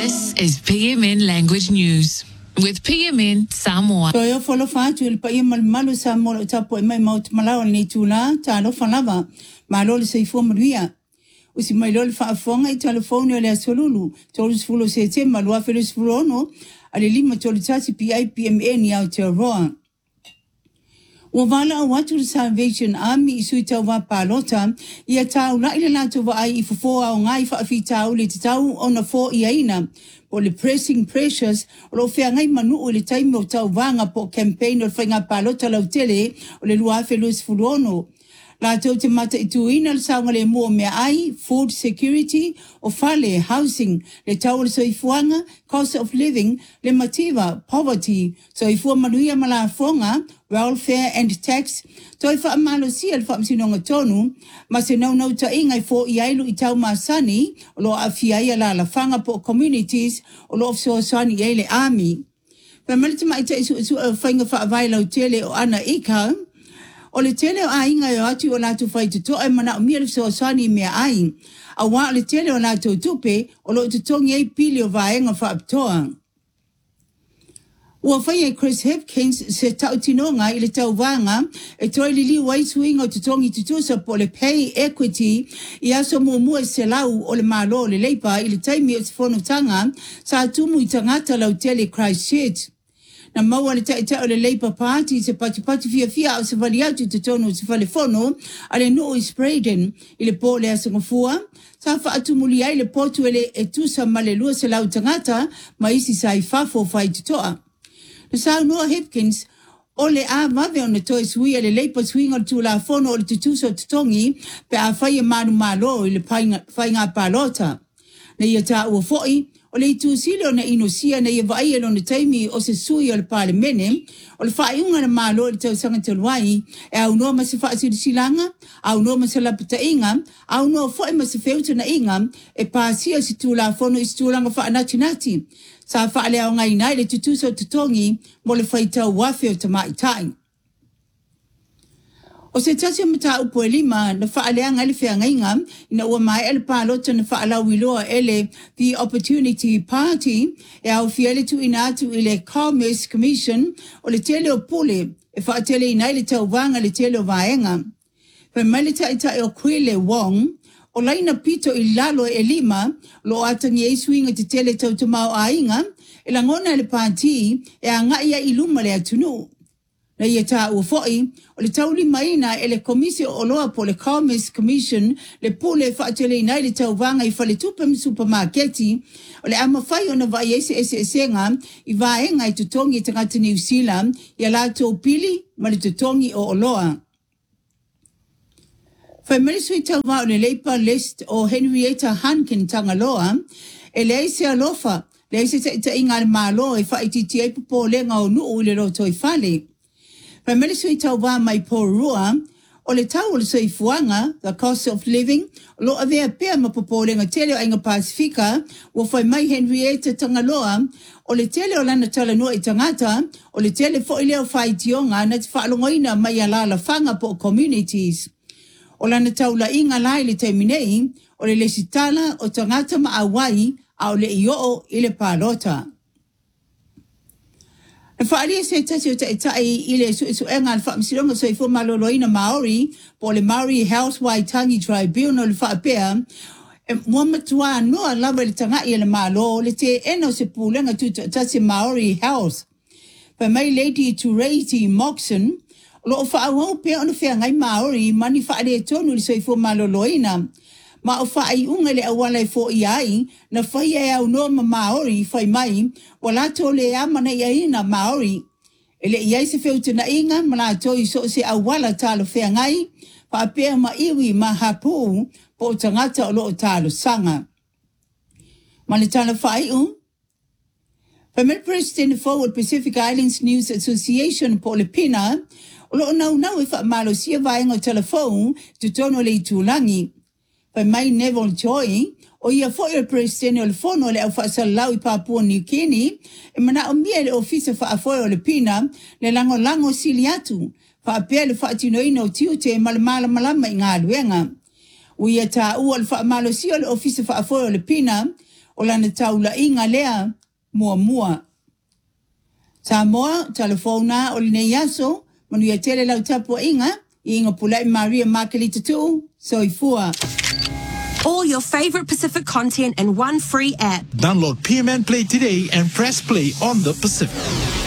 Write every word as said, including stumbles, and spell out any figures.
This is P M N Language News with P M N Samoa. Toyo folo fatu il paia malu Samoa tapo e mai maut malao ni tula talo falava malo le seifo maria. Usi mai lo fa fonga I telefone le solulu tolu fulo se te malua felis fulono ale lima tolu tasi P I P M N ya te roa. Wavala watu the Salvation Army isu tau wa palota ia tau la ile la tu wa ai I fo au ngai fa fi tau le tau ona fo ia ina o le pressing pressures o lo fea ngai manu o le taimi o tau vanga po campaign o le whainga palota lau tele o le lua felus fulono. La tau te mata I tuina le saunga le mua mea ai, food security, o fale, housing, le tau le soifuanga, cost of living, le mativa, poverty, soifua manuia malafonga, welfare and tax, toifa amalo si al whaamsinonga tonu, ma se nau nau ta ingai fo I ailu I tau masani, o lo afiaia la la whanga po communities, o lo ofso sani I le army. Pamalita mai ta isu isu whainga whaavai lau tele o ana ika, o le tele o a inga o atu o latu whai tuto e mana o mia le so sani mea ai. A wa le tele o latu tupe o lo tutongi e pili o vaenga whaaptoa. Ua whai e Chris Hipkins se tau tinonga I le tau vanga e toi li li wai suinga o tutongi tutusa po le pay equity I aso mua mua se lau o le malo le leipa I le taimi o tifono tanga sa atumu I tangata lau tele Christchurch. Na maua le taita o le Labour Party se pati pati fia fia o se vali atu te tono se vale fono ale no I Spraden I le po le asangafua sa wha atumuli ai le potu ele e tusa male lua se lau tangata ma isi sa I fafo fai tutoa. Na sa Noah Hipkins o le a mave o na toi sui le Labour swing o le tula fono o le tutusa o tutongi pe a fai e manu malo I le whainga palota. Na ia ta ua foi o le itu silo na inosia na ia vai elo na taimi o se sui o le pale mene, o le whaiunga na malo le tau sanga te luai, e au noa ma se whaasiri silanga, au noa ma se lapita inga, au noa fwoi ma se feuta na inga, e pāsia si tūla fono I stūlanga wha nati nati. Sa whaale au ngai nai le tutuso tutongi, mo le whaitau wafe o tamai tai. O se tasi mata upo e lima na whaaleanga le whea ngainga ina ua mai ele pālota na whaalau iloa ele the Opportunity Party e au fiele tu ina atu I le Commerce Commission o le tele o pule e whaatele ina le tau vanga le tele o vaenga. Pe malita ita e o Kwile Wong o laina pito I lalo e lima lo atangi e swinga te tele tau tamau a inga e langona le pāti e a ngaia I luma le atunu. Na ia tā ua foi, o le tauli maina e le komisi o loa po le Commerce Commission le pule whaatele inai le tau vanga I whale tupem supermarketi o le ama whai o na vai ese ese esenga I vaenga I tutongi tangata New Zealand I a lato pili ma le tutongi o loa. Whai marisui tau vā o le leipa list o Henrietta Hankin tangaloa e le eise alofa le eise ta ita inga le malo e whaititi e pupo lenga o nuu le roto I whale. Pai mele sui tau wā mai pōrua, o le tau o le sui fuanga, the cost of living, lo avea pēr ma popolenga tele o Inga Pasifika, wo whai mai Henrietta Tangaloa, o le tele o lana tala noa I tangata, o le tele fo I leo whai tionga na te whaalongoina mai alala whanga po communities. O lana tau la inga lai le teiminei, o le lesitala o tangata ma awai, au le ioo I le pālota. E whaalia se tasi o te tai I le su isu enga le whaamsilonga so I fu maloloina Maori po le Maori Health Waitangi Tribunal le whaapea e mua matua noa lawa le tangai le malo le te eno se pūlenga tu tasi Maori Health. Pa mai Lady Tureiti Moxon lo o whaawau pia ono whea ngai Maori mani whaalia tonu le so I fu maloloina. Ma o whaai unga le awalai fo I ai, na whai e au noa ma Maori whai mai, wala tō le amana I aina Maori. E le iai se wheuta na inga, mana tō I so se awala tālo whea ngai, pa apea ma iwi ma hapu, po tangata o loo tālo sanga. Mane tāna whai un? Pamela President Forward Pacific Islands News Association po le pina, o loo nau nau e wha malo sia vaenga o telefon, tu tono le I tūlangi. Pa mai Neville Choi, o ia foi o presidente o le fono le au whaasalau I Papua New Guinea, e mana o mia le ofisa whaafoi o le pina, le lango lango sili atu, whaapea le whaatinoina o tiute ma le mala malama I ngā luenga. O ia tā ua le whaamalo si o le ofisa whaafoi o le pina, o o lana taula inga lea mua mua. Samoa, telefona o lene yaso, manu ia tele lau tapua inga, inga pulai Maria Makelita tu, soifua. All your favorite Pacific content in one free app. Download P M N Play today and press play on the Pacific.